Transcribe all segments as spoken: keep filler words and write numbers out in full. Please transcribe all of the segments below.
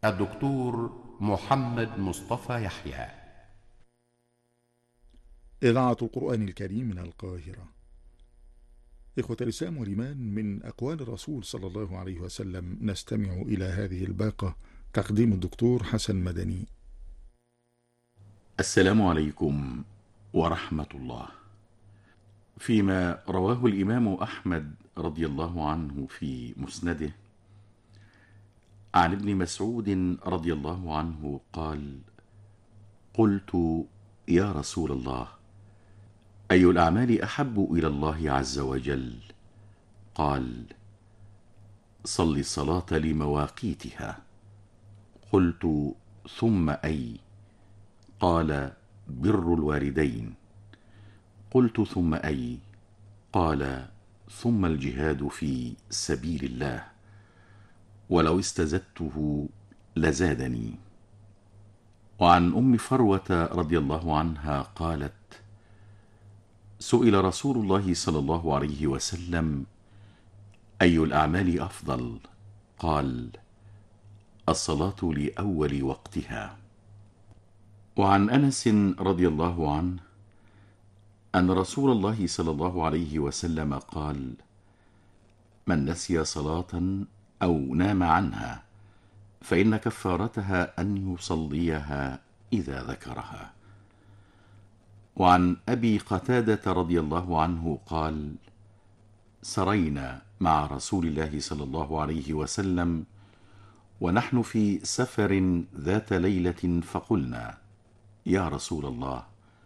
الدكتور محمد مصطفى يحيى. إذاعة القرآن الكريم من القاهرة. إخوة الإسلام والإيمان، من أقوال الرسول صلى الله عليه وسلم نستمع إلى هذه الباقة. تقديم الدكتور حسن مدني. السلام عليكم ورحمة الله. فيما رواه الإمام أحمد رضي الله عنه في مسنده عن ابن مسعود رضي الله عنه قال: قلت يا رسول الله، أي الأعمال أحب إلى الله عز وجل؟ قال: صل الصلاة لمواقيتها. قلت: ثم أي؟ قال: بر الوالدين. قلت: ثم أي؟ قال: ثم الجهاد في سبيل الله، ولو استزدته لزادني. وعن أم فروة رضي الله عنها قالت: سئل رسول الله صلى الله عليه وسلم: أي الأعمال أفضل؟ قال: الصلاة لأول وقتها. وعن أنس رضي الله عنه أن رسول الله صلى الله عليه وسلم قال: من نسي صلاة أو نام عنها فإن كفارتها أن يصليها إذا ذكرها. وعن أبي قتادة رضي الله عنه قال: سرينا مع رسول الله صلى الله عليه وسلم ونحن في سفر ذات ليلة، فقلنا: يا رسول الله،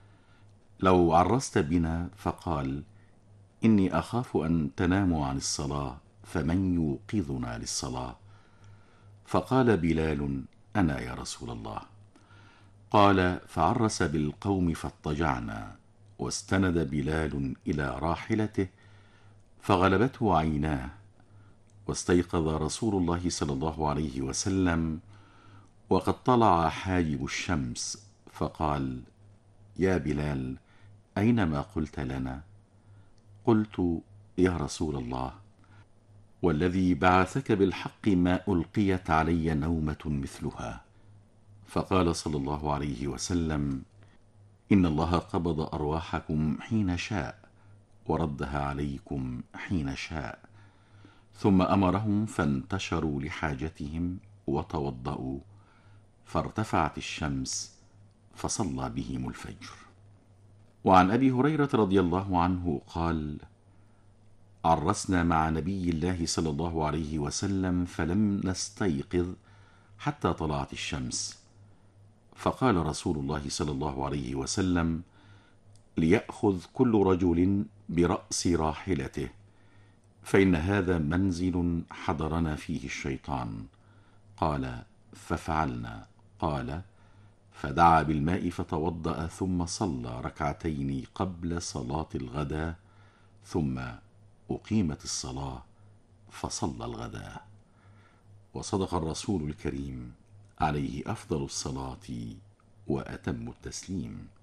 لو عرست بنا. فقال: إني أخاف أن تناموا عن الصلاة فمن يوقظنا للصلاة؟ فقال بلال: أنا يا رسول الله. قال: فعرس بالقوم فاضطجعنا، واستند بلال إلى راحلته فغلبته عيناه، واستيقظ رسول الله صلى الله عليه وسلم وقد طلع حاجب الشمس، فقال: يا بلال، أين ما قلت لنا؟ قلت: يا رسول الله، والذي بعثك بالحق ما ألقيت علي نومة مثلها. فقال صلى الله عليه وسلم: إن الله قبض أرواحكم حين شاء وردها عليكم حين شاء. ثم أمرهم فانتشروا لحاجتهم وتوضأوا، فارتفعت الشمس فصلى بهم الفجر. وعن أبي هريرة رضي الله عنه قال: عرسنا مع نبي الله صلى الله عليه وسلم فلم نستيقظ حتى طلعت الشمس، فقال رسول الله صلى الله عليه وسلم: ليأخذ كل رجل برأس راحلته، فإن هذا منزل حضرنا فيه الشيطان. قال: ففعلنا. قال: فدعا بالماء فتوضأ، ثم صلى ركعتين قبل صلاة الغداء، ثم أقيمت الصلاة فصلى الغداء. وصدق الرسول الكريم عليه أفضل الصلاة وأتم التسليم.